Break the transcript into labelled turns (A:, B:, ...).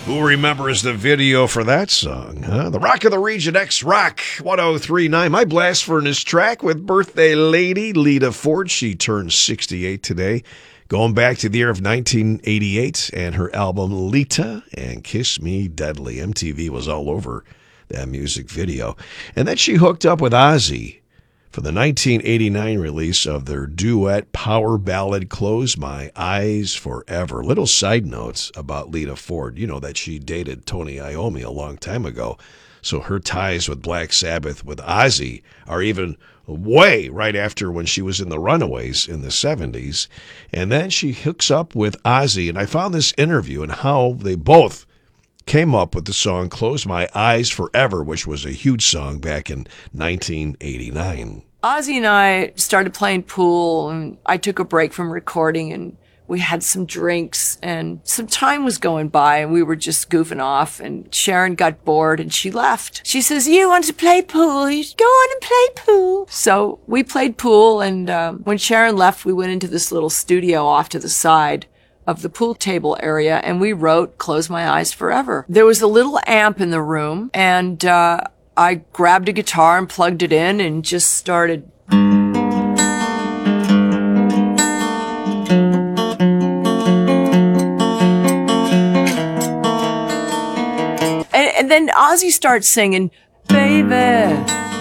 A: Who remembers the video for that song, huh? The Rock of the Region X Rock 1039. My blast furnace track with birthday lady Lita Ford. She turned 68 today. Going back to the year of 1988 and her album Lita and Kiss Me Deadly. MTV was all over that music video. And then she hooked up with Ozzy for the 1989 release of their duet power ballad Close My Eyes Forever. Little side notes about Lita Ford. You know that she dated Tony Iommi a long time ago. So her ties with Black Sabbath with Ozzy are even way right after when she was in the Runaways in the 70s. And then she hooks up with Ozzy. And I found this interview and how they both came up with the song Close My Eyes Forever, which was a huge song back in 1989.
B: Ozzy and I started playing pool, and I took a break from recording, and we had some drinks, and some time was going by, and we were just goofing off, and Sharon got bored, and she left. She says, "You want to play pool? You go on and play pool." So we played pool, and when Sharon left, we went into this little studio off to the side of the pool table area, and we wrote Close My Eyes Forever. There was a little amp in the room, and I grabbed a guitar and plugged it in and just started. And then Ozzy starts singing, "Baby,